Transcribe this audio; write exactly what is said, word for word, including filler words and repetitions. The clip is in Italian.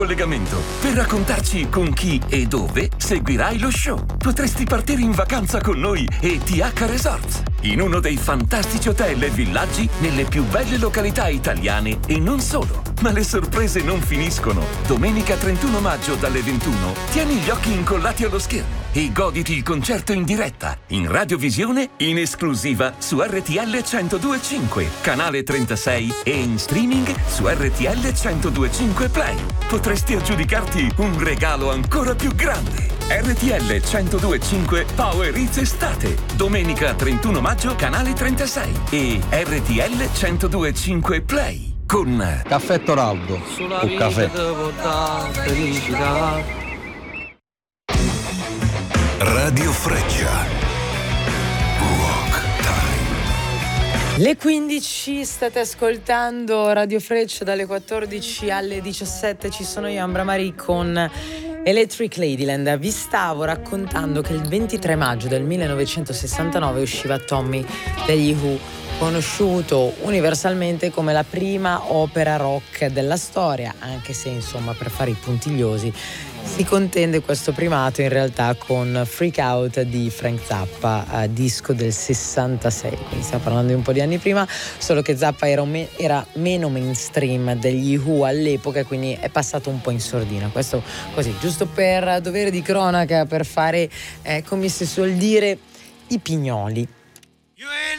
collegamento per raccontarci con chi e dove seguirai lo show. Potresti partire in vacanza con noi e T H Resorts, in uno dei fantastici hotel e villaggi nelle più belle località italiane e non solo. Ma le sorprese non finiscono. Domenica trentuno maggio dalle ventuno tieni gli occhi incollati allo schermo e goditi il concerto in diretta, in radiovisione, in esclusiva su R T L centodue e cinque, canale trentasei e in streaming su R T L centodue e cinque Play. Potresti aggiudicarti un regalo ancora più grande. R T L centodue e cinque Power Hits Estate, domenica trentuno maggio, canale trentasei e R T L centodue e cinque Play. Con Caffè Toraldo o caffè Radio Freccia Rock Time. Le quindici state ascoltando Radio Freccia, dalle quattordici alle diciassette ci sono io, Ambra Marie, con Electric Ladyland. Vi stavo raccontando che il ventitré maggio del millenovecentosessantanove usciva Tommy degli Who, conosciuto universalmente come la prima opera rock della storia, anche se insomma per fare i puntigliosi si contende questo primato in realtà con Freak Out di Frank Zappa, eh, disco del sessantasei, quindi stiamo parlando di un po' di anni prima, solo che Zappa era, me- era meno mainstream degli Who all'epoca, quindi è passato un po' in sordina. Questo così, giusto per dovere di cronaca, per fare, eh, come si suol dire, i pignoli.